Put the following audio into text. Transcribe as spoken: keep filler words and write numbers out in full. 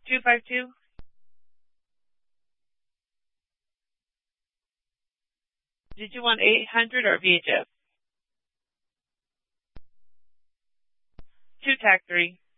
two five two. Did you want eight hundred or V H F? two tack three.